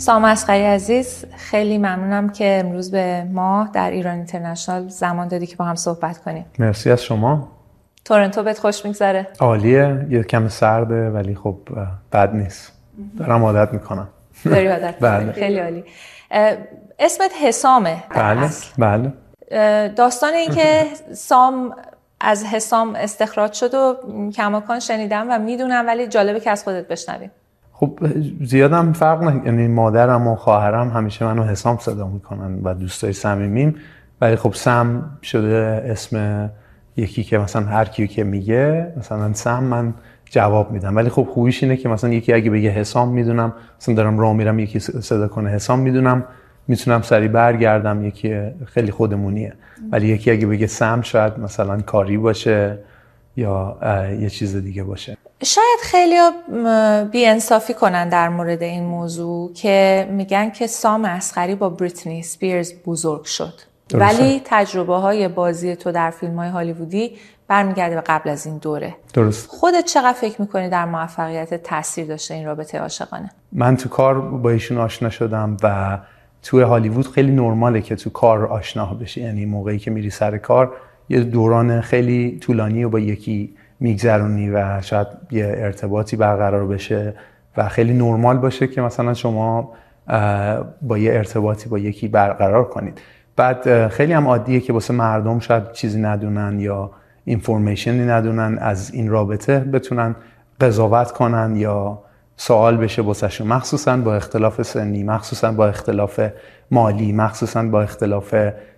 سام اصغری عزیز، خیلی ممنونم که امروز به ما در ایران اینترنشنال زمان دادی که با هم صحبت کنیم. مرسی از شما. تورنتو بهت خوش میگذره؟ عالیه، یه کم سرده ولی خب بد نیست. دارم عادت میکنم. داری عادت میکنی؟ خیلی عالی. اسمت حسامه در اصل. بله. داستان این که سام از حسام استخراج شد و کماکان شنیدم و میدونم، ولی جالبه که از خودت بشنویم. خب زیادم فرق نه، یعنی مادرم و خواهرم همیشه منو حسام صدا میکنن و دوستای صمیمیم، ولی خب سم شده اسم یکی که مثلا هر کیو که میگه مثلا سم من جواب میدم، ولی خب خوبیش اینه که مثلا یکی اگه بگه حسام میدونم، مثلا دارم راه میرم یکی صدا کنه حسام میدونم، میتونم سریع برگردم، یکی خیلی خودمونیه. ولی یکی اگه بگه سم شاید مثلا کاری باشه یا یه چیز دیگه باشه. شاید خیلیا بی‌انصافی کنن در مورد این موضوع که میگن که سام اصغری با بریتنی اسپیرز بزرگ شد. درسته. ولی تجربه‌های بازی تو در فیلم‌های هالیوودی برمیگرده به قبل از این دوره. درست. خودت چقدر فکر می‌کنی در موفقیت تاثیر داشته این رابطه عاشقانه؟ من تو کار با ایشون آشنا شدم و تو هالیوود خیلی نرماله که تو کار آشنا بشی، یعنی موقعی که میری سر کار یه دوران خیلی طولانی و با یکی میگذرونی و شاید یه ارتباطی برقرار بشه و خیلی نرمال باشه که مثلا شما با یه ارتباطی با یکی برقرار کنید. بعد خیلی هم عادیه که واسه مردم شاید چیزی ندونن یا اینفورمیشنی ندونن از این رابطه بتونن قضاوت کنن یا سوال بشه واسهشون، مخصوصا با اختلاف سنی، مخصوصا با اختلاف مالی، مخصوصا با اختلاف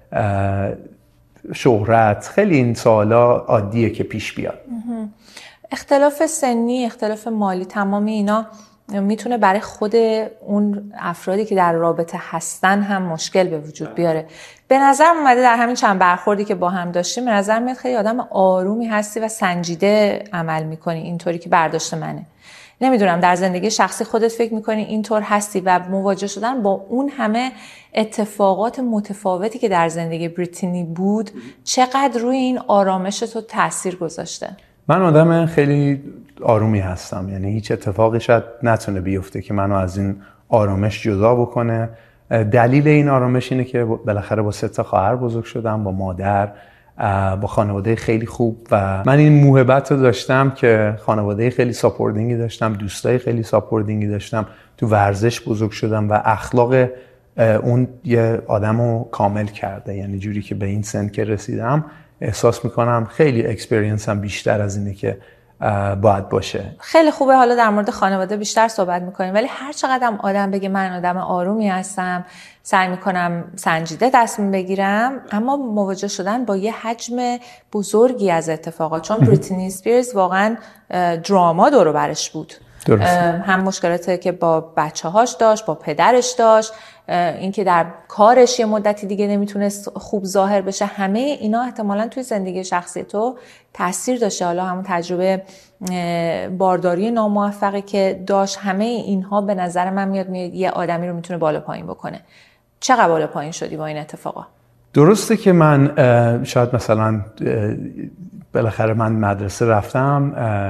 شهرت. خیلی این سوالا عادیه که پیش بیاد. اختلاف سنی، اختلاف مالی، تمام اینا میتونه برای خود اون افرادی که در رابطه هستن هم مشکل به وجود بیاره. به نظر اومده در همین چند برخوردی که با هم داشتیم، به نظر میاد خیلی آدم آرومی هستی و سنجیده عمل میکنی، اینطوری که برداشت منه. نمیدونم در زندگی شخصی خودت فکر میکنی اینطور هستی و مواجه شدن با اون همه اتفاقات متفاوتی که در زندگی بریتنی بود چقدر روی این آرامش تو تأثیر گذاشته؟ من آدم خیلی آرومی هستم، یعنی هیچ اتفاقی شاید نتونه بیفته که منو از این آرامش جدا بکنه. دلیل این آرامش اینه که بالاخره با 3 خواهر بزرگ شدم، با مادر، با خانواده خیلی خوب و من این موهبت رو داشتم که خانواده خیلی ساپورتینگی داشتم، دوستای خیلی ساپورتینگی داشتم، تو ورزش بزرگ شدم و اخلاق اون یه آدمو کامل کرده. یعنی جوری که به این سن که رسیدم احساس میکنم خیلی اکسپریانسم بیشتر از اینه که باید باشه. خیلی خوبه حالا در مورد خانواده بیشتر صحبت میکنیم، ولی هر چقدر آدم بگه من آدم آرومی هستم، سعی میکنم سنجیده تصمیم بگیرم، اما مواجه شدن با یه حجم بزرگی از اتفاقات، چون بریتنی اسپیرز واقعا دراما دور و برش بود. هم مشکلاتی که با بچه‌هاش داشت، با پدرش داشت، اینکه در کارش یه مدتی دیگه نمیتونست خوب ظاهر بشه، همه اینا احتمالاً توی زندگی شخصی تو تاثیر داشته. حالا همون تجربه بارداری ناموفقی که داشت، همه اینها به نظر من میاد یه آدمی رو میتونه بالا پایین بکنه. چقدر بالا پایین شدی با این اتفاقا؟ درسته که من شاید مثلا بالاخره من مدرسه رفتم،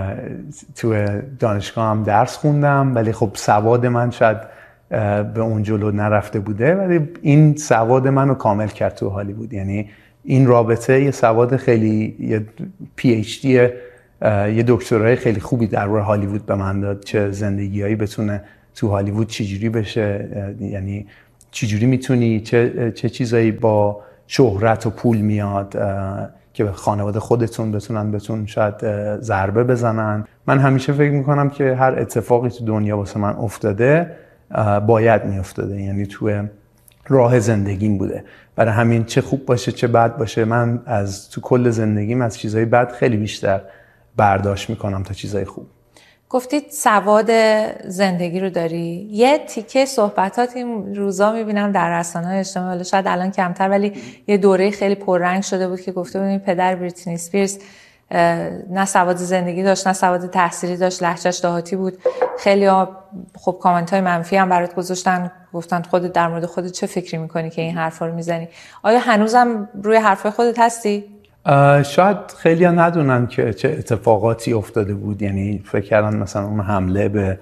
تو دانشگاه هم درس خوندم، ولی خب سواد من شاید به اون جلو نرفته بوده، ولی این سواد منو کامل کرد تو هالیوود. یعنی این رابطه یه سواد خیلی، یه PhD، یه دکترای خیلی خوبی در مورد هالیوود به من داد، چه زندگیایی بتونه تو هالیوود چجوری بشه، یعنی چجوری میتونی چه چیزایی با شهرت و پول میاد که خانواده خودتون بتونن شاید ضربه بزنن. من همیشه فکر میکنم که هر اتفاقی تو دنیا واسه من افتاده باید میافتاده، یعنی تو راه زندگیم بوده. برای همین چه خوب باشه چه بد باشه، من تو کل زندگیم از چیزای بد خیلی بیشتر برداشت میکنم تا چیزای خوب. گفتید سواد زندگی رو داری. یه تیکه صحبتات این روزا میبینم در رسانه‌های اجتماعی، شاید الان کمتر، ولی یه دوره خیلی پررنگ شده بود که گفته بودیم پدر بریتنی اسپیرز نه سواد زندگی داشت نه سواد تحصیلی داشت، لهجه‌اش دهاتی بود. خیلی خب کامنت‌های منفی هم برات گذاشتن، گفتن خودت در مورد خودت چه فکری می‌کنی که این حرفا رو میزنی؟ آیا هنوزم روی حرفای خودت هستی؟ شاید خیلی ها ندونن که چه اتفاقاتی افتاده بود، یعنی فکر کردن مثلا اون حمله به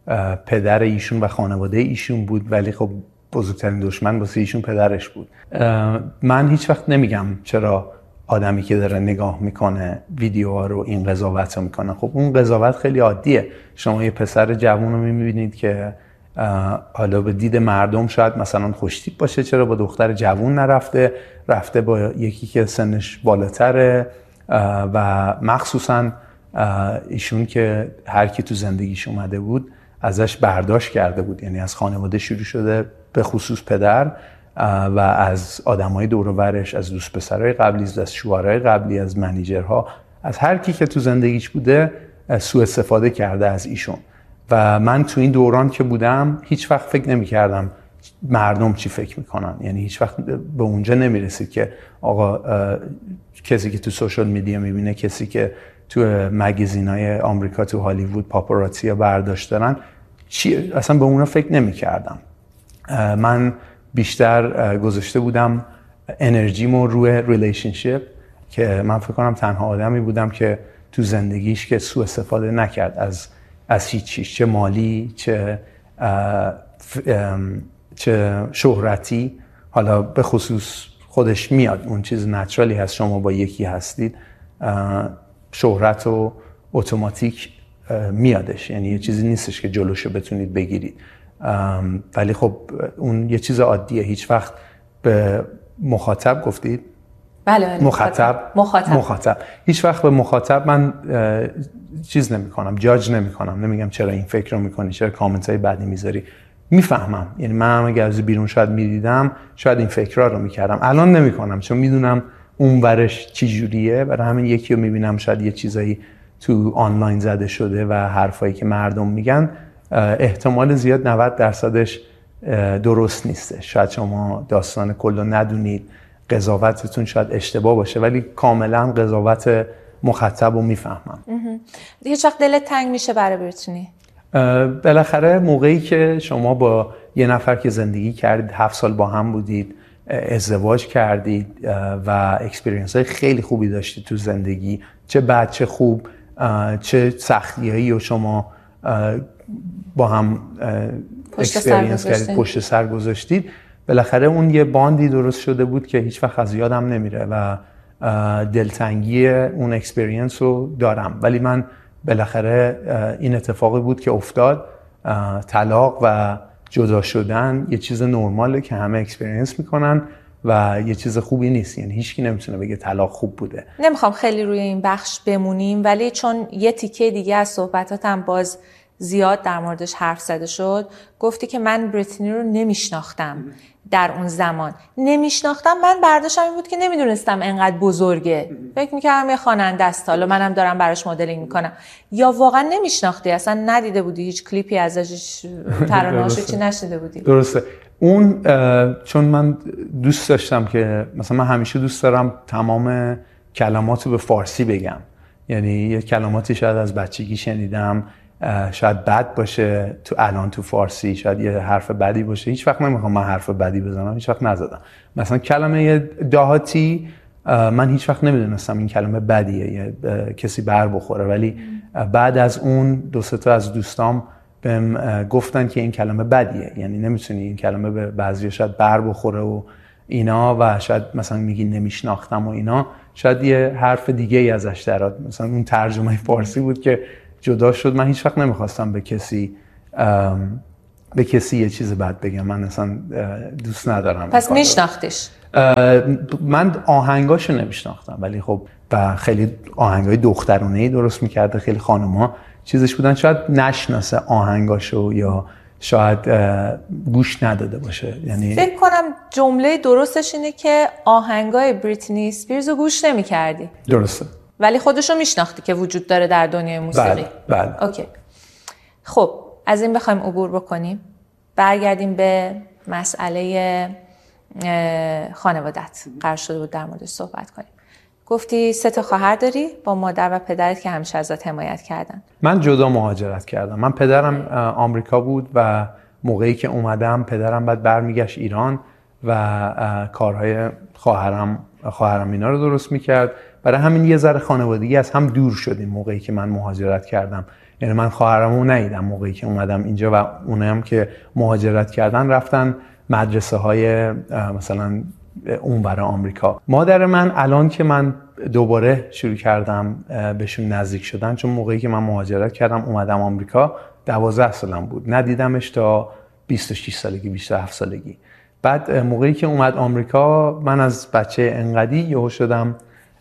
پدر ایشون و خانواده ایشون بود، ولی خب بزرگترین دشمن واسه ایشون پدرش بود. من هیچ وقت نمیگم چرا آدمی که داره نگاه میکنه ویدیوها رو این قضاوت رو میکنه. خب اون قضاوت خیلی عادیه. شما یه پسر جوون رو میبینید که حالا به دید مردم شاید مثلا خوشتیپ باشه، چرا با دختر جوون رفته با یکی که سنش بالاتره، و مخصوصا ایشون که هر کی تو زندگیش اومده بود ازش برداشت کرده بود، یعنی از خانواده شروع شده، به خصوص پدر و از آدمای دور و برش، از دوست پسرای قبلی، از شوهرای قبلی، از منیجرها، از هر کی که تو زندگیش بوده سوء استفاده کرده از ایشون. و من تو این دوران که بودم هیچ وقت فکر نمی‌کردم مردم چی فکر میکنن، یعنی هیچ وقت به اونجا نمیرسید که آقا کسی که تو سوشال میدیا میبینه، کسی که تو مگزینای آمریکا، تو هالیوود پاپاراتزیا برداشت دارن، چی اصلا به اونا فکر نمی‌کردم. من بیشتر گذاشته بودم انرژیمو روی ریلیشنشیپ، که من فکر کنم تنها آدمی بودم که تو زندگیش که سوء استفاده نکرد از هیچ چیز، چه مالی، چه شهرتی. حالا به خصوص خودش میاد، اون چیز نچرالی هست، شما با یکی هستید شهرت و اتوماتیک میادش، یعنی یه چیزی نیستش که جلوشو بتونید بگیرید. ولی خب اون یه چیز عادیه. هیچ وقت به مخاطب گفتید؟ بله. مخاطب. هیچ وقت به مخاطب من چیز نمی کنم، جاج نمی کنم، نمیگم چرا این فکر رو میکنی، چرا کامنت های بدی میذاری. میفهمم، یعنی من اگه از بیرون شاید میدیدم شاید این فکرها رو میکردم. الان نمی کنم چون میدونم اون ورش چی جوریه. برای همین یکی رو میبینم شاید یه چیزایی تو آنلاین زده شده و حرفایی که مردم میگن احتمال زیاد 90%ش درست نیسته. شاید شما داستان کلو ندونید، قضاوتتون شاید اشتباه باشه، ولی کاملا قضاوت مخاطب رو میفهمم. هیچ وقت دلت تنگ میشه برای بریتنی؟ بالاخره موقعی که شما با یه نفر که زندگی کردید، 7 سال با هم بودید، ازدواج کردید و اکسپریانس های خیلی خوبی داشتید تو زندگی، چه بد چه خوب، چه سختیایی رو شما با هم اکسپریانس کردید، پشت سر گذاشتید، بالاخره اون یه باندی درست شده بود که هیچ وقت از یادم نمیره و دلتنگی اون اکسپریانس رو دارم. ولی من بالاخره این اتفاقی بود که افتاد. طلاق و جدا شدن یه چیز نرماله که همه اکسپریانس میکنن و یه چیز خوبی نیست، یعنی هیچکی نمیتونه بگه طلاق خوب بوده. نمیخوام خیلی روی این بخش بمونیم، ولی چون یه تیکه دیگه از صحبتاتم باز زیاد در موردش حرف زده شد، گفتی که من بریتنی رو نمیشناختم. در اون زمان نمیشناختم، من برداشتم این بود که نمیدونستم انقدر بزرگه، فکر میکردم یه خواننده است، حالا منم دارم براش مدلینگ میکنم. یا واقعا نمیشناختی، اصلا ندیده بودی، هیچ کلیپی ازش، ترانه‌هاش چی نشنیده بودی؟ درسته. اون چون من دوست داشتم که مثلا من همیشه دوست دارم تمام کلماتو به فارسی بگم، یعنی یه کلماتی شاید از بچگی شنیدم، شاید بد باشه تو الان تو فارسی، شاید یه حرف بدی باشه، هیچ وقت نمیخوام من حرف بدی بزنم، هیچ وقت نزدم. مثلا کلمه دهاتی من هیچ وقت نمیدونستم این کلمه بدیه، یه کسی بر بخوره، ولی بعد از اون 2-3 تا از دوستام بهم گفتن که این کلمه بدیه، یعنی نمیتونی این کلمه به بعضیا شاید بر بخوره و اینا، و شاید مثلا میگی نمیشناختم و اینا، شاید یه حرف دیگه ای ازش درآد. مثلا اون ترجمه فارسی بود که جدا شد. من هیچ وقت نمیخواستم به کسی یه چیز بد بگم، من اصلا دوست ندارم. پس میشناختیش؟ من آهنگاشو نمیشناختم، ولی خب خیلی آهنگای دخترونه‌ای درست میکرده، خیلی خانوما چیزش بودن، شاید نشناسه آهنگاشو یا شاید گوش نداده باشه. یعنی فکر کنم جمله درستش اینه که آهنگای بریتنی اسپیرز رو گوش نمی‌کردی. درسته. ولی خودشو میشناختی که وجود داره در دنیای موسیقی. بله. اوکی. خب از این بخوایم عبور بکنیم، برگردیم به مسئله خانوادت. قرار شده بود در موردش صحبت کنیم. گفتی 3 تا خواهر داری با مادر و پدرت که همیشه ازت حمایت کردن. من جدا مهاجرت کردم. من پدرم آمریکا بود و موقعی که اومدم پدرم بعد برمیگشت ایران و کارهای خواهرم اینا رو درست میکرد. برای همین یه ذره خانوادگی از هم دور شدیم موقعی که من مهاجرت کردم. یعنی من خواهرامو ندیدم موقعی که اومدم اینجا و اونم که مهاجرت کردن رفتن مدرسه های مثلا اونور آمریکا. مادر من الان که من دوباره شروع کردم بهشون نزدیک شدن، چون موقعی که من مهاجرت کردم اومدم آمریکا 12 سالم بود، ندیدمش تا 26 سالگی، 27 سالگی. بعد موقعی که اومد آمریکا من از بچه انقدی یهو شدم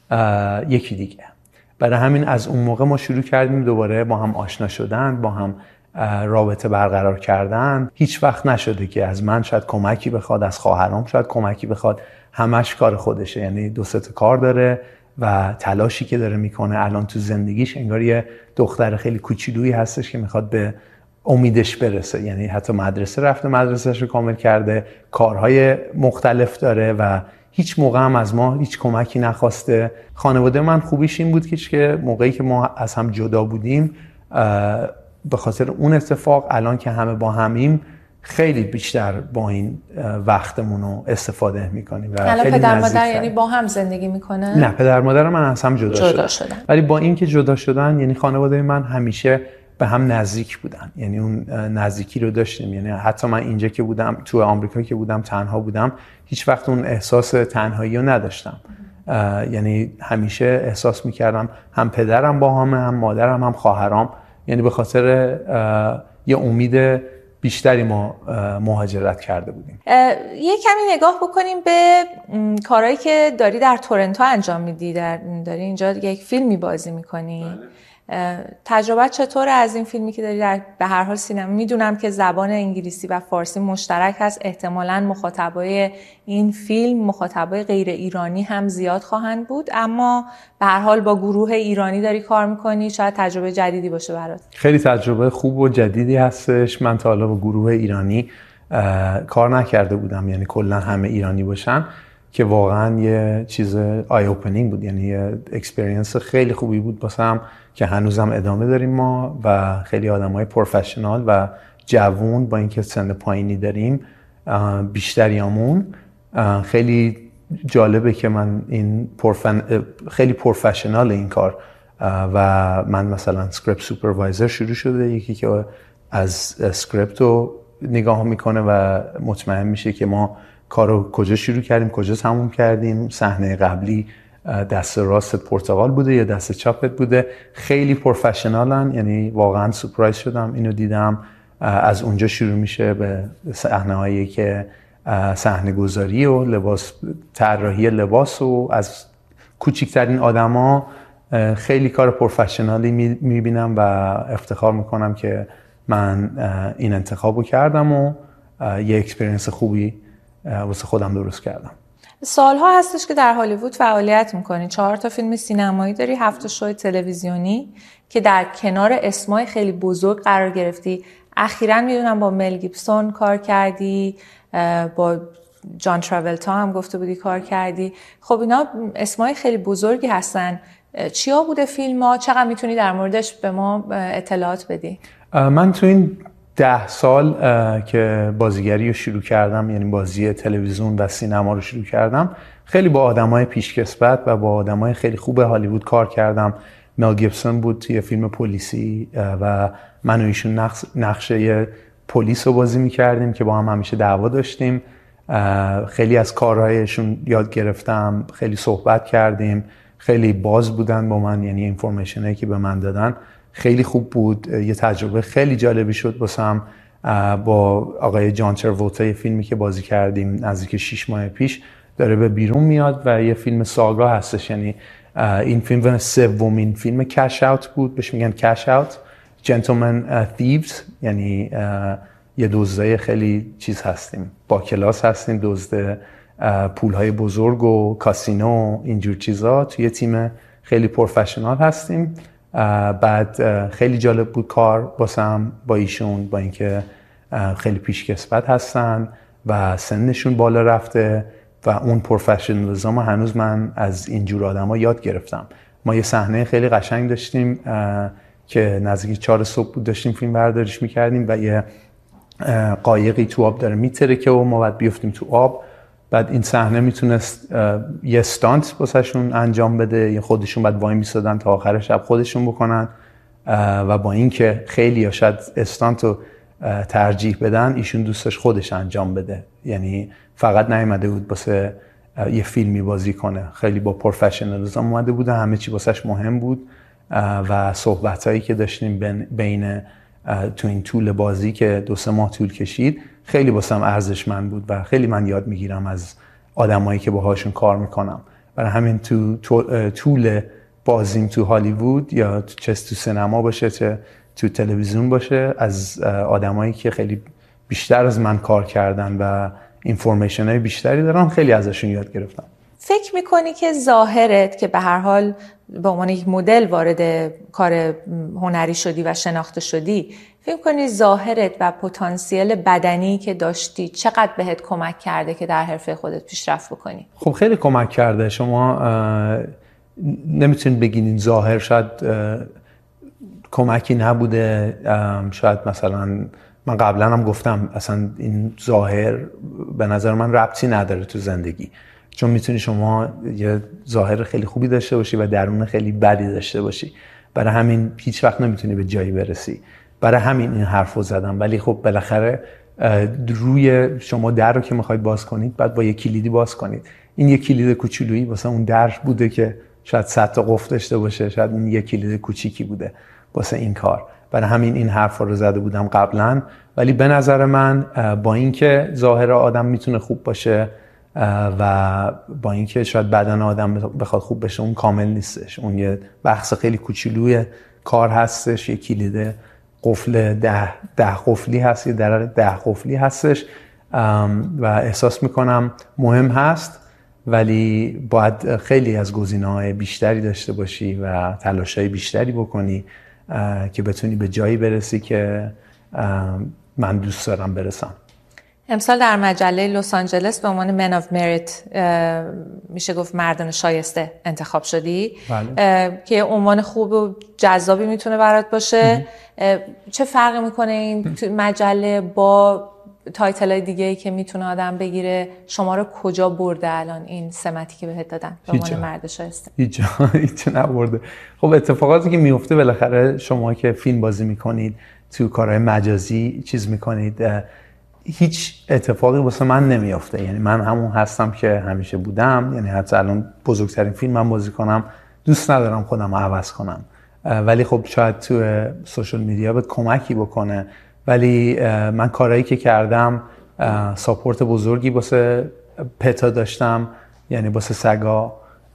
یکی دیگه. برای همین از اون موقع ما شروع کردیم دوباره با هم آشنا شدن، با هم رابطه برقرار کردن. هیچ وقت نشده که از من شاید کمکی بخواد، از خواهرام شاید کمکی بخواد، همش کار خودشه. یعنی 2-3 تا کار داره و تلاشی که داره میکنه الان تو زندگیش انگار یه دختر خیلی کوچولویی هستش که میخواد به امیدش برسه. یعنی حتی مدرسه رفته، مدرسه‌اش رو کامل کرده، کارهای مختلف داره و هیچ موقع هم از ما هیچ کمکی نخواسته. خانواده من خوبیش این بود که موقعی که ما از هم جدا بودیم به خاطر اون اتفاق الان که همه با همیم خیلی بیشتر با این وقتمون رو استفاده میکنیم. الان پدر مادر یعنی با هم زندگی میکنن؟ نه، پدر مادر من از هم جدا شدن. ولی با این که جدا شدن یعنی خانواده من همیشه به هم نزدیک بودن، یعنی اون نزدیکی رو داشتیم. یعنی حتی من اینجا که بودم، تو آمریکا که بودم، تنها بودم، هیچ وقت اون احساس تنهایی رو نداشتم. یعنی همیشه احساس میکردم هم پدرم با همه، هم مادرم، هم خواهرام. یعنی به خاطر یه امید بیشتری ما مهاجرت کرده بودیم. یه کمی نگاه بکنیم به کارهایی که داری در تورنتو انجام میدی. داری اینجا یک فیلمی بازی میکنی. تجربه چطوره از این فیلمی که داری به هر حال سینما؟ میدونم که زبان انگلیسی و فارسی مشترک هست، احتمالاً مخاطبای این فیلم مخاطبای غیر ایرانی هم زیاد خواهند بود، اما به هر حال با گروه ایرانی داری کار میکنی، شاید تجربه جدیدی باشه برات. خیلی تجربه خوب و جدیدی هستش. من تا حالا با گروه ایرانی کار نکرده بودم، یعنی کلا همه ایرانی باشن، که واقعا یه چیز آی اوپنینگ بود. یعنی یه اکسپریانس خیلی خوبی بود واسم که هنوزم ادامه داریم ما و خیلی آدمای پروفشنال و جوون با اینکه سن پایینی داریم بیشتریامون. خیلی جالبه که من این خیلی پروفشنال این کار و من مثلا اسکریپت سوپروایزر شروع شده، یکی که از اسکریپت رو نگاه میکنه و مطمئن میشه که ما کارو کجا شروع کردیم، کجا تموم کردیم، صحنه قبلی دست راست پرتغال بوده یا دست چپت بوده. خیلی پروفشنالن، یعنی واقعا سورپرایز شدم اینو دیدم. از اونجا شروع میشه به صحنه‌هایی که صحنه گذاری و لباس، طراحی لباس و از کوچکترین آدما خیلی کار پروفشنالی میبینم و افتخار میکنم که من این انتخابو کردم و یه اکسپریانس خوبی واسه خودم درست کردم. سالها هستش که در هالیوود فعالیت میکنی. 4 تا فیلم سینمایی داری، 7 تا شو تلویزیونی که در کنار اسمای خیلی بزرگ قرار گرفتی. اخیراً میدونم با مل گیبسون کار کردی، با جان تراولتا هم گفته بودی کار کردی. خب اینا اسمای خیلی بزرگی هستن. چیا بوده فیلم ها؟ چقدر میتونی در موردش به ما اطلاعات بدی؟ من تو این 10 سال که بازیگری رو شروع کردم، یعنی بازی تلویزیون و سینما رو شروع کردم، خیلی با آدمای پیشکسوت و با آدمای خیلی خوب هالیوود کار کردم. مل گیبسون بود توی فیلم پلیسی و من و ایشون نقشه پلیس رو بازی می‌کردیم که با هم همیشه دعوا داشتیم. خیلی از کارهایشون یاد گرفتم، خیلی صحبت کردیم، خیلی باز بودن با من، یعنی اینفورمیشنایی که به من دادن خیلی خوب بود. یه تجربه خیلی جالبی شد واسم. با آقای جان تراولتا یه فیلمی که بازی کردیم نزدیک 6 ماه پیش داره به بیرون میاد و یه فیلم ساگا هستش. یعنی این فیلم سومین فیلم کش اوت بود، بهش میگن کش اوت، جنتلمن تیوز، یعنی یه دزدای خیلی چیز هستیم، با کلاس هستیم، دزد پولهای بزرگ و کاسینو و اینجور چیزا، توی تیم خیلی پروفشنال هستیم. بعد خیلی جالب بود کار واسم با ایشون، با اینکه خیلی پیشکسوت هستن و سنشون بالا رفته و اون پروفشنالیسم هنوز من از اینجور آدما یاد گرفتم. ما یه صحنه خیلی قشنگ داشتیم که نزدیک 4 صبح بود، داشتیم فیلم برداریش میکردیم و یه قایقی تو آب داره میترکه و ما باید بیفتیم تو آب. بعد این صحنه میتونست یه استانت واسهشون انجام بده، یا خودشون بعد وای میسادن تا آخر شب خودشون بکنن. و با اینکه خیلی شاید استانتو ترجیح بدن، ایشون دوستش خودش انجام بده. یعنی فقط نیومده بود واسه یه فیلمی بازی کنه، خیلی با پروفشنالیسم اومده بود، همه چی واسش مهم بود و صحبتایی که داشتیم بین تو این طول بازی که 2-3 ماه طول کشید خیلی واسم ارزشمند بود و خیلی من یاد میگیرم از آدمایی که باهاشون کار میکنم. برای همین طول بازیم تو هالیوود یا چه تو سینما باشه چه تو تلویزیون باشه، از آدمایی که خیلی بیشتر از من کار کردن و اینفورمیشن های بیشتری دارم، خیلی ازشون یاد گرفتم. فکر میکنی که ظاهرت که به هر حال به عنوان یک مدل وارد کار هنری شدی و شناخته شدی، فکر میکنی ظاهرت و پتانسیل بدنی که داشتی چقدر بهت کمک کرده که در حرفه خودت پیشرفت بکنی؟ خب خیلی کمک کرده. شما نمیتونید بگین این ظاهر شاید کمکی نبوده. شاید مثلا من قبلا هم گفتم اصلا این ظاهر به نظر من ربطی نداره تو زندگی، چون میتونی شما یه ظاهر خیلی خوبی داشته باشی و درون خیلی بدی داشته باشی. برای همین هیچ وقت نمیتونی به جایی برسی. برای همین این حرفو زدم. ولی خب بالاخره روی شما در رو که میخواید باز کنید بعد با یه کلیدی باز کنید. این یه کلید کوچولویی واسه اون در بوده که شاید 100 تا قفل داشته باشه، شاید این یه کلید کوچیکی بوده واسه این کار. برای همین این حرفا رو زده بودم قبلا. ولی به نظر من با اینکه ظاهر آدم میتونه خوب باشه و با اینکه شاید بدن آدم بخواد خوب بشه، اون کامل نیستش. اون یه بخش خیلی کوچولوی کار هستش، یه کلید قفل 10 قفلی هست، یه در 10 قفلی هستش و احساس میکنم مهم هست، ولی باید خیلی از گزینه‌های بیشتری داشته باشی و تلاش‌های بیشتری بکنی که بتونی به جایی برسی که من دوست دارم برسم. امسال در مجله لس آنجلس به عنوان من آف مریت میشه گفت مردان شایسته انتخاب شدی. بله. که عنوان خوب و جذابی میتونه برات باشه. چه فرقی میکنه این مجله با تایتلای دیگه‌ای که میتونه آدم بگیره؟ شما رو کجا برده الان این سمتی که بهت دادن به عنوان مرد شایسته؟ هیچ نبرده. خب اتفاقاتی که میفته بالاخره شما که فیلم بازی میکنید، تو کارهای مجازی چیز میکنید، هیچ اتفاقی واسه من نمیافته. یعنی من همون هستم که همیشه بودم. یعنی حتی الان بزرگترین فیلم من بازی کنم دوست ندارم خودم رو عوض کنم، ولی خب شاید تو سوشال میدیا بهت کمکی بکنه. ولی من کارهایی که کردم، ساپورت بزرگی واسه پتا داشتم، یعنی واسه سگا.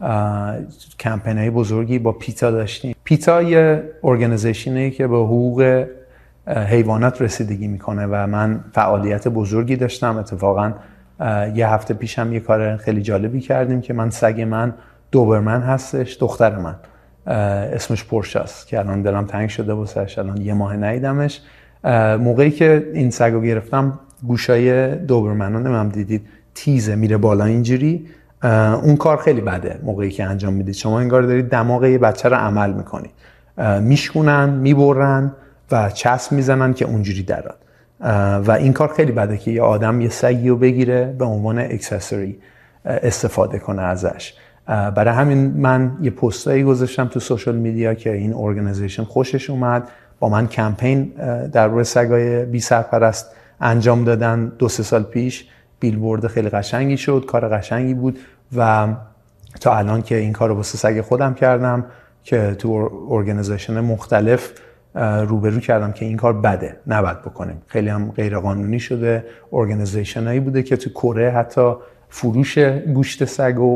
کمپینای بزرگی با پیتا داشتیم. پیتا یه ارگانیزیشنی که به حقوق حیوانات رسیدگی میکنه و من فعالیت بزرگی داشتم. اتفاقا یه هفته پیش هم یه کار خیلی جالبی کردیم که من سگ من دوبرمن هستش، دختر من، اسمش پورشاست که الان دلم تنگ شده واسش، الان 1 ماه ندیدمش. موقعی که این سگو گرفتم گوشای دوبرمنو نمیدونم دیدید تیزه میره بالا اینجوری. اون کار خیلی بده موقعی که انجام میدید. شما انگار دارید دماغ یه بچه رو عمل میکنید. میشکونن، میبرن و چسب میزنن که اونجوری دراد. و این کار خیلی بده که یه آدم یه سگی رو بگیره به عنوان اکسسوری استفاده کنه ازش. برای همین من یه پستایی گذاشتم تو سوشال میدیا که این ارگانیزیشن خوشش اومد، با من کمپین در روی سگای بی سرپرست انجام دادن 2-3 سال پیش. بیلبورد خیلی قشنگی شد، کار قشنگی بود و تا الان که این کار رو واسه سگ خودم کردم که تو ارگانیزیشن مختلف روبرو کردم که این کار بده، نباید بکنیم. خیلی هم غیر قانونی شده. ارگانیزیشنایی بوده که تو کره حتی فروش گوشت سگ و